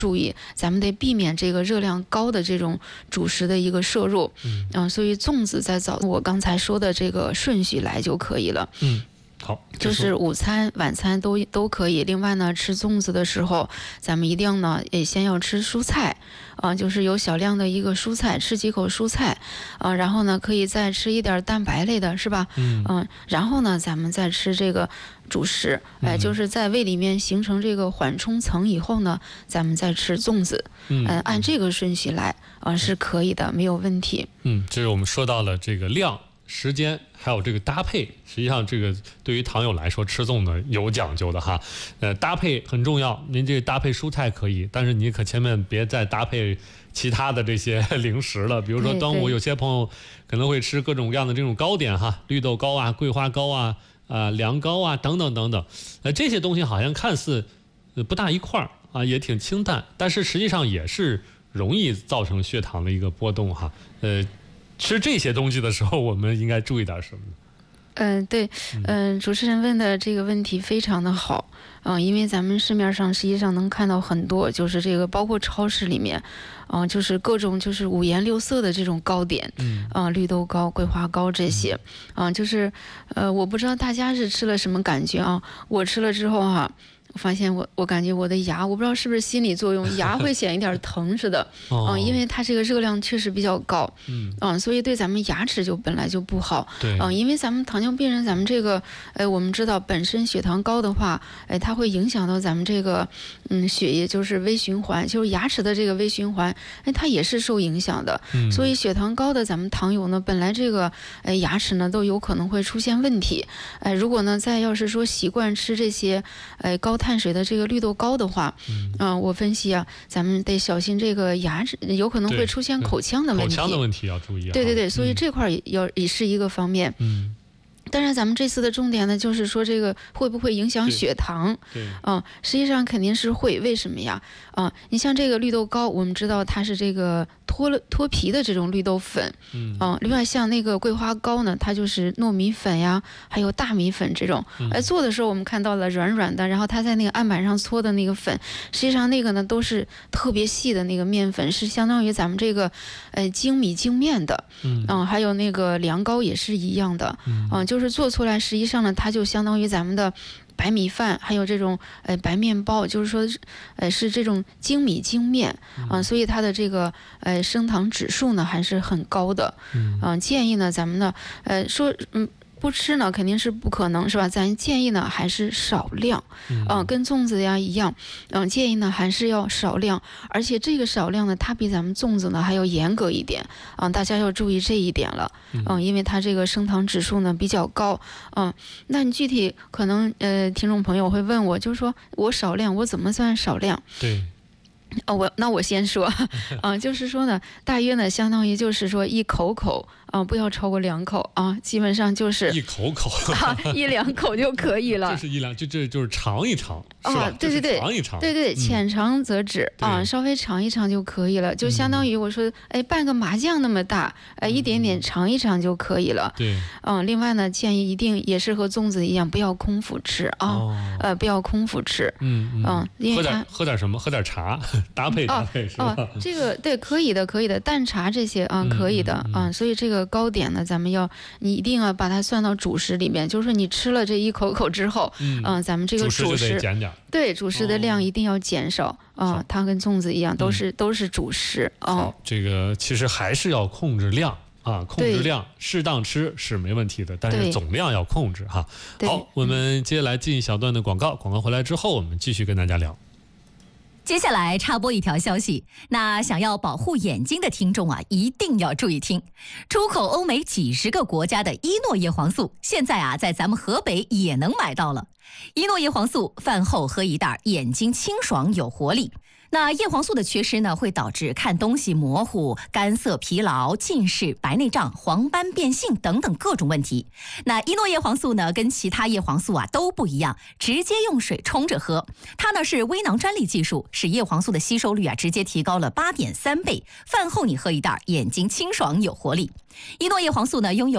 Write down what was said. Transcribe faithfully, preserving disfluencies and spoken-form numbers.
注意，咱们得避免这个热量高的这种主食的一个摄入。嗯，嗯所以粽子在早我刚才说的这个顺序来就可以了。 嗯。好， 就是午餐、晚餐都都可以。另外呢，吃粽子的时候，咱们一定呢也先要吃蔬菜，啊、呃，就是有小量的一个蔬菜，吃几口蔬菜，啊、呃，然后呢可以再吃一点蛋白类的，是吧？嗯、呃，然后呢咱们再吃这个主食，哎、呃，就是在胃里面形成这个缓冲层以后呢，咱们再吃粽子，嗯、呃，按这个顺序来，啊、呃，是可以的，没有问题。 嗯，这是我们说到了这个量。时间还有这个搭配，实际上这个对于糖友来说吃粽呢有讲究的哈，呃，搭配很重要。您这个搭配蔬菜可以，但是你可千万别再搭配其他的这些零食了。比如说端午，有些朋友可能会吃各种各样的这种糕点哈，绿豆糕啊、桂花糕啊、啊、呃、凉糕啊等等等等。呃，这些东西好像看似不大一块儿啊，也挺清淡，但是实际上也是容易造成血糖的一个波动哈。呃。吃这些东西的时候，我们应该注意点什么呢？ 嗯、呃，对，嗯、呃，主持人问的这个问题非常的好，嗯、呃，因为咱们市面上实际上能看到很多，就是这个包括超市里面，嗯、呃，就是各种就是五颜六色的这种糕点，嗯，啊、呃，绿豆糕、桂花糕这些，啊、呃，就是，呃，我不知道大家是吃了什么感觉啊？我吃了之后哈、啊。我发现我我感觉我的牙，我不知道是不是心理作用，牙会显一点疼似的，嗯、呃，因为它这个热量确实比较高，嗯，嗯、呃，所以对咱们牙齿就本来就不好，对，嗯、呃，因为咱们糖尿病人，咱们这个，哎，我们知道本身血糖高的话，哎，它会影响到咱们这个，嗯，血液就是微循环，就是牙齿的这个微循环，哎，它也是受影响的，嗯，所以血糖高的咱们糖友呢，本来这个，哎，牙齿呢都有可能会出现问题，哎，如果呢再要是说习惯吃这些，哎，高碳水的这个绿豆糕的话，嗯、呃，我分析啊，咱们得小心这个牙齿有可能会出现口腔的问题， 口腔的问题要注意啊。 对对对，所以这块也要也是一个方面。嗯。当然，咱们这次的重点呢，就是说这个会不会影响血糖？对，嗯、呃，实际上肯定是会。为什么呀？啊、呃，你像这个绿豆糕，我们知道它是这个脱了脱皮的这种绿豆粉，嗯，啊、呃，另外像那个桂花糕呢，它就是糯米粉呀，还有大米粉这种。哎、嗯，做的时候我们看到了软软的，然后它在那个案板上搓的那个粉，实际上那个呢都是特别细的那个面粉，是相当于咱们这个，呃，精米精面的。嗯，啊、呃，还有那个凉糕也是一样的。嗯，啊、呃，就是做出来，实际上呢，它就相当于咱们的白米饭，还有这种呃白面包，就是说，呃是这种精米精面啊、呃，所以它的这个呃升糖指数呢还是很高的。嗯、呃，建议呢咱们呢呃说嗯。不吃呢肯定是不可能，是吧？咱建议呢还是少量，嗯、呃，跟粽子呀一样，嗯、呃，建议呢还是要少量，而且这个少量呢，它比咱们粽子呢还要严格一点，啊、呃，大家要注意这一点了，嗯、呃，因为它这个升糖指数呢比较高，嗯、呃，那你具体可能呃，听众朋友会问我，就是说我少量，我怎么算少量？ 对。 哦，我那我先说，啊、呃，就是说呢，大约呢，相当于就是说一口口啊、呃，不要超过两口啊，基本上就是一口口啊，一两口就可以了。 这是一两，就这就是尝一尝，是吧？ 啊，对对对， 尝一尝， 对对，浅尝辄止、嗯、啊，稍微尝一尝就可以了，就相当于我说，嗯、哎，半个麻将那么大，哎，一点点尝一尝就可以了。对，嗯，另外呢，建议一定也是和粽子一样，不要空腹吃啊，哦、呃，不要空腹吃，嗯嗯，嗯因为喝点喝点什么？喝点茶。搭配搭配、哦、是吧？ 哦，这个对，可以的，可以的，淡茶这些啊，可以的啊、嗯嗯嗯，所以这个糕点呢，咱们要你一定要把它算到主食里面，就是说你吃了这一口口之后，嗯，嗯咱们这个主食， 主食就得减点， 对，主食的量一定要减少啊、哦，它跟粽子一样，都是、嗯、都是主食啊、哦。 好，这个其实还是要控制量。啊，控制量，适当吃是没问题的，但是总量要控制哈。好，我们接下来进一小段的广告，广告回来之后，我们继续跟大家聊。 接下来插播一条消息，那想要保护眼睛的听众啊，一定要注意听。出口欧美几十个国家的伊诺叶黄素，现在啊，在咱们河北也能买到了。伊诺叶黄素饭后喝一袋，眼睛清爽有活力。那叶黄素的缺失呢，会导致看东西模糊、干涩、疲劳、近视、白内障、黄斑变性等等各种问题。那伊诺叶黄素呢，跟其他叶黄素啊都不一样，直接用水冲着喝。它呢是微囊专利技术，使叶黄素的吸收率啊直接提高了八点三倍。饭后你喝一袋，眼睛清爽有活力。伊诺叶黄素呢拥有